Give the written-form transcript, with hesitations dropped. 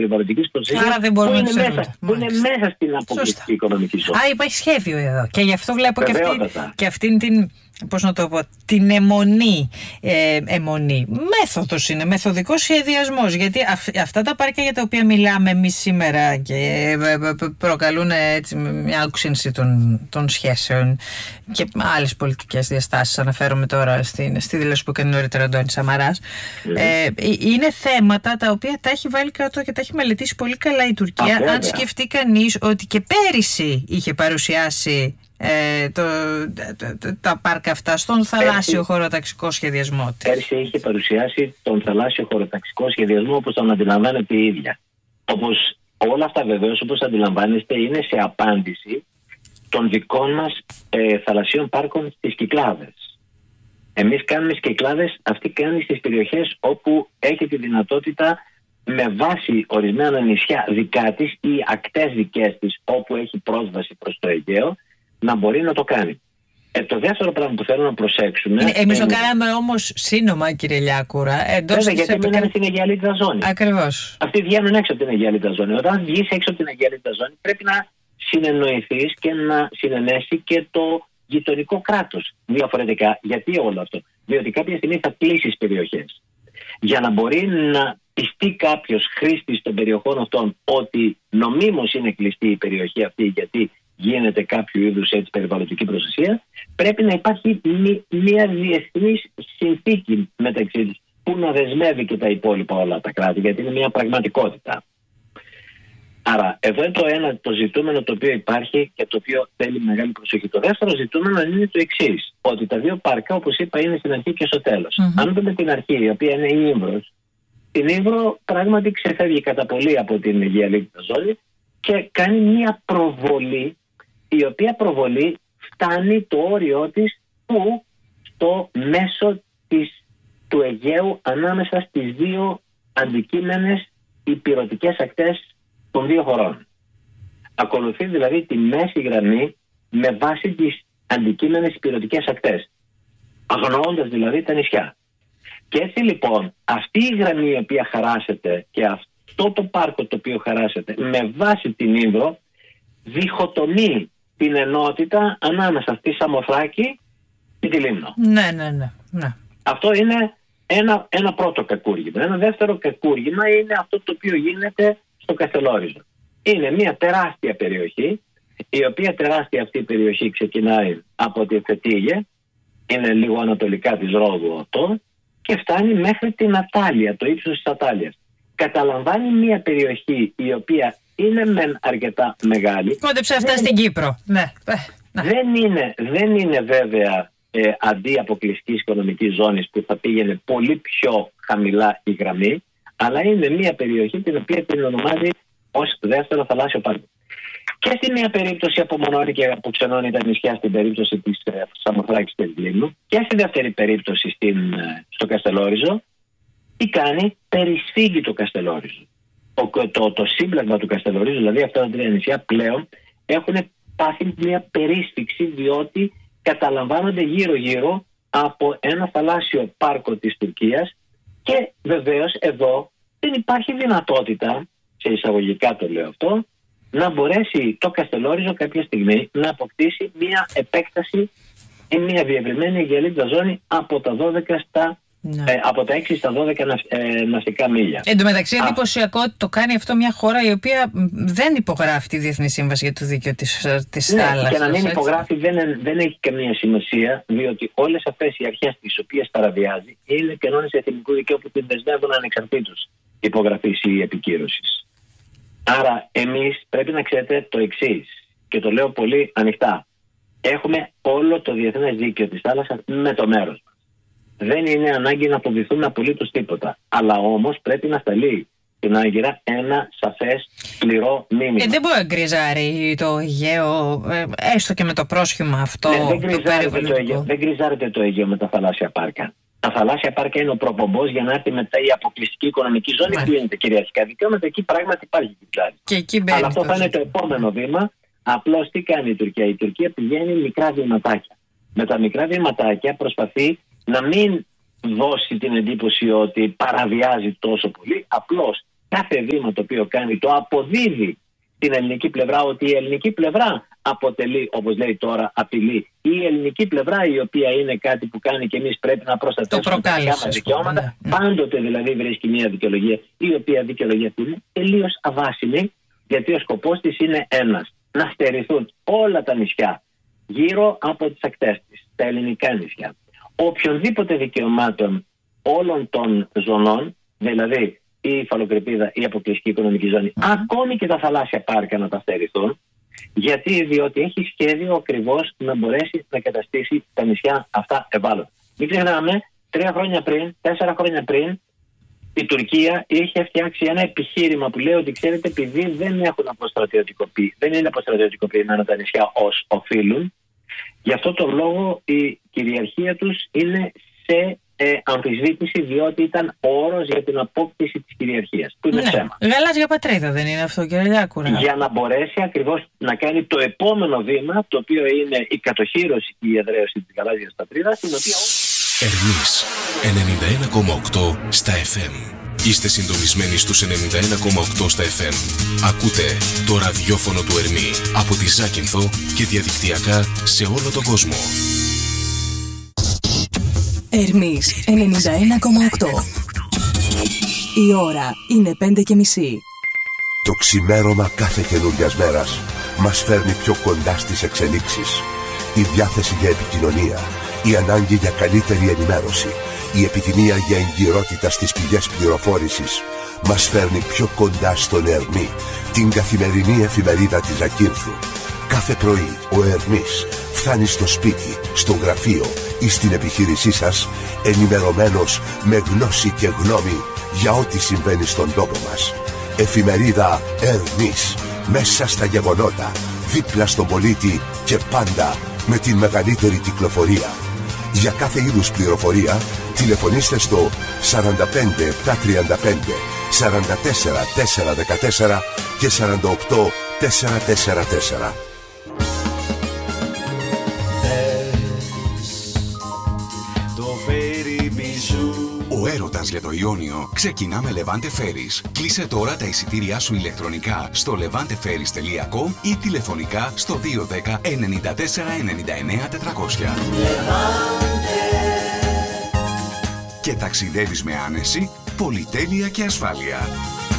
περιβαλλοντικής προστασίας. Άρα δεν μπορούμε να που είναι μέσα στην αποκλειστική οικονομική ζώνη. Άρα υπάρχει σχέδιο εδώ. Και γι' αυτό βλέπω και αυτήν την. Πώς να το πω, την αιμονή. Μέθοδος είναι, μεθοδικός σχεδιασμός. Γιατί αυτά τα πάρκια για τα οποία μιλάμε εμείς σήμερα και προκαλούν έτσι μια όξυνση των σχέσεων και άλλες πολιτικές διαστάσεις, αναφέρομαι τώρα στη δήλωση που έκανε νωρίτερα ο Αντώνης Σαμαράς, είναι θέματα τα οποία τα έχει βάλει κάτω και τα έχει μελετήσει πολύ καλά η Τουρκία. Αν σκεφτεί κανείς ότι και πέρυσι είχε παρουσιάσει τα πάρκα αυτά στον θαλάσσιο χωροταξικό σχεδιασμό της. Πέρσι είχε παρουσιάσει τον θαλάσσιο χωροταξικό σχεδιασμό όπως τον αντιλαμβάνεται η ίδια. Όπως όλα αυτά βεβαίως, όπως αντιλαμβάνεστε, είναι σε απάντηση των δικών μας θαλασσίων πάρκων στις Κυκλάδες. Εμείς κάνουμε Κυκλάδες, αυτή κάνει στις περιοχές όπου έχει τη δυνατότητα με βάση ορισμένα νησιά δικά της ή ακτές δικές της όπου έχει πρόσβαση προς το Αιγαίο να μπορεί να το κάνει. Το δεύτερο πράγμα που θέλω να προσέξουμε. Εμείς το κάναμε όμως σύνομα, κύριε Λιάκουρα. Βέβαια, γιατί μιλάμε στην Αιγαιαλίτιδα ζώνη. Ακριβώς. Αυτοί βγαίνουν έξω από την Αιγαιαλίτιδα ζώνη. Όταν βγεις έξω από την Αιγαιαλίτιδα ζώνη, πρέπει να συνεννοηθείς και να συνενέσει και το γειτονικό κράτος. Διαφορετικά, γιατί όλο αυτό? Διότι κάποια στιγμή θα κλείσεις περιοχές. Για να μπορεί να πιστεί κάποιος χρήστης των περιοχών αυτών ότι νομίμως είναι κλειστή η περιοχή αυτή, γιατί γίνεται κάποιο είδους έτσι περιβαλλοντική προστασία, πρέπει να υπάρχει μια διεθνής συνθήκη μεταξύ της που να δεσμεύει και τα υπόλοιπα όλα τα κράτη, γιατί είναι μια πραγματικότητα. Άρα εδώ είναι το ζητούμενο το οποίο υπάρχει και το οποίο θέλει μεγάλη προσοχή. Το δεύτερο ζητούμενο είναι το εξής, ότι τα δύο πάρκα, όπως είπα, είναι στην αρχή και στο τέλος. Αν δούμε την αρχή, η οποία είναι η Ήμβρος, την Ήμβρο πράγματι ξεφεύγει κατά πολύ από την Αιγαιαλίτιδα ζώνη και κάνει μια προβολή, η οποία προβολή φτάνει το όριό της που στο μέσο του Αιγαίου ανάμεσα στις δύο αντικείμενες υπηρωτικές ακτές των δύο χωρών. Ακολουθεί δηλαδή τη μέση γραμμή με βάση τις αντικείμενες υπηρωτικές ακτές, αγνοώντας δηλαδή τα νησιά. Και έτσι λοιπόν αυτή η γραμμή η οποία χαράσεται και αυτό το πάρκο το οποίο χαράσεται με βάση την Ήμβρο διχοτομεί την ενότητα ανάμεσα στη Σαμοθράκη και τη Λίμνο. Ναι. Αυτό είναι ένα πρώτο κακούργημα. Ένα δεύτερο κακούργημα είναι αυτό το οποίο γίνεται στο Καστελόριζο. Είναι μια τεράστια περιοχή, η οποία τεράστια αυτή η περιοχή ξεκινάει από τη Φετίγε, είναι λίγο ανατολικά της Ρόδου αυτό, και φτάνει μέχρι την Ατάλεια, το ύψος της Ατάλειας. Καταλαμβάνει μια περιοχή η οποία είναι μεν αρκετά μεγάλη. Κόντεψε αυτά στην Κύπρο. Ναι. Δεν είναι βέβαια αντί αποκλειστικής οικονομικής ζώνης που θα πήγαινε πολύ πιο χαμηλά η γραμμή, αλλά είναι μια περιοχή την οποία την ονομάζει ως δεύτερο θαλάσσιο πάρκο. Και στη μία περίπτωση απομονώνει και αποξενώνει τα νησιά, στην περίπτωση της Σαμοθράκης και της Λίμνου, και στη δεύτερη περίπτωση στο Καστελόριζο, τι κάνει? Περισφίγγει το Καστελόριζο. Το σύμπλαγμα του Καστελορίζου, δηλαδή αυτά τα τρία νησιά πλέον έχουν πάθει μια περίσφυξη, διότι καταλαμβάνονται γύρω-γύρω από ένα θαλάσσιο πάρκο της Τουρκίας και βεβαίως εδώ δεν υπάρχει δυνατότητα, σε εισαγωγικά το λέω αυτό, να μπορέσει το Καστελόριζο κάποια στιγμή να αποκτήσει μια επέκταση ή μια διευρυμένη Αιγαιαλίτιδα ζώνη από τα 12 από τα 6 στα 12 ναυτικά μίλια. Εν τω μεταξύ, εντυπωσιακό ότι το κάνει αυτό μια χώρα η οποία δεν υπογράφει τη Διεθνή Σύμβαση για το Δίκαιο της Θάλασσας. Και να μην υπογράφει δεν έχει καμία σημασία, διότι όλες αυτές οι αρχές τις οποίες παραβιάζει είναι κανόνες εθνικού δικαίου που την δεσμεύουν ανεξαρτήτως υπογραφής ή επικύρωσης. Άρα, εμείς πρέπει να ξέρετε το εξής, και το λέω πολύ ανοιχτά. Έχουμε όλο το διεθνές δίκαιο της θάλασσας με το μέρος μας. Δεν είναι ανάγκη να φοβηθούμε απολύτως τίποτα. Αλλά όμως πρέπει να σταλεί στην Άγκυρα ένα σαφές, πληρό μήνυμα. Δεν μπορεί να γκριζάρει το Αιγαίο, έστω και με το πρόσχημα αυτό. Δεν γκριζάρεται το Αιγαίο με τα θαλάσσια πάρκα. Τα θαλάσσια πάρκα είναι ο προπομπός για να έρθει μετά η αποκλειστική οικονομική ζώνη που είναι τα κυριαρχικά δικαιώματα. Εκεί πράγματι υπάρχει γκριζάρι. Αλλά αυτό θα είναι το επόμενο βήμα. Απλώς τι κάνει η Τουρκία? Η Τουρκία πηγαίνει μικρά βηματάκια. Με τα μικρά βηματάκια προσπαθεί να μην δώσει την εντύπωση ότι παραβιάζει τόσο πολύ, απλώς κάθε βήμα το οποίο κάνει το αποδίδει στην ελληνική πλευρά, ότι η ελληνική πλευρά αποτελεί, όπως λέει τώρα, απειλή, ή η ελληνική πλευρά η οποία είναι κάτι που κάνει και εμείς πρέπει να προστατεύσουμε τα δικά μας δικαιώματα, πάντοτε δηλαδή βρίσκει μια δικαιολογία, η οποία δικαιολογία αυτή είναι τελείως αβάσιμη, γιατί ο σκοπός της είναι ένας: να στερηθούν όλα τα νησιά γύρω από τις ακτές της, τα ελληνικά νησιά, οποιονδήποτε δικαιωμάτων όλων των ζωνών, δηλαδή η υφαλοκρηπίδα, η αποκλειστική οικονομική ζώνη, ακόμη και τα θαλάσσια πάρκα να τα στερηθούν, διότι έχει σχέδιο ακριβώς να μπορέσει να καταστήσει τα νησιά αυτά ευάλωτα. Μην ξεχνάμε, 3 χρόνια πριν, 4 χρόνια πριν, η Τουρκία είχε φτιάξει ένα επιχείρημα που λέει ότι, ξέρετε, επειδή δεν έχουν δεν είναι αποστρατιωτικοποιημένα τα νησιά ως οφείλουν, γι' αυτό το λόγο η κυριαρχία τους είναι σε αμφισβήτηση, διότι ήταν όρος για την απόκτηση της κυριαρχίας. Που είναι ψέμα. Γαλάζια πατρίδα δεν είναι αυτό, κύριε Λιάκουρα? Για να μπορέσει ακριβώς να κάνει το επόμενο βήμα, το οποίο είναι η κατοχύρωση και η εδραίωση της γαλάζιας πατρίδας, την οποία... Ερμής 91,8 στα FM. Είστε συντονισμένοι στους 91,8 στα FM. Ακούτε το ραδιόφωνο του Ερμή από τη Ζάκυνθο και διαδικτυακά σε όλο τον κόσμο. Ερμής 91,8. Η ώρα είναι 5:30. Το ξημέρωμα κάθε καινούριας μέρας μας φέρνει πιο κοντά στις εξελίξεις. Η διάθεση για επικοινωνία, η ανάγκη για καλύτερη ενημέρωση, η επιθυμία για εγκυρότητα στις πηγές πληροφόρησης μας φέρνει πιο κοντά στον Ερμή, την καθημερινή εφημερίδα της Ζακύνθου. Κάθε πρωί ο Ερμής φτάνει στο σπίτι, στο γραφείο ή στην επιχείρησή σας ενημερωμένος με γνώση και γνώμη για ό,τι συμβαίνει στον τόπο μας. Εφημερίδα Ερμής, μέσα στα γεγονότα, δίπλα στον πολίτη και πάντα με την μεγαλύτερη κυκλοφορία. Για κάθε είδους πληροφορία τηλεφωνήστε στο 45 735 44 414 και 48 444. Ο έρωτας για το Ιόνιο ξεκινά με Levante Ferries. Κλείσε τώρα τα εισιτήριά σου ηλεκτρονικά στο levanteferries.com ή τηλεφωνικά στο 210 94 99 400. Και ταξιδεύεις με άνεση, πολυτέλεια και ασφάλεια.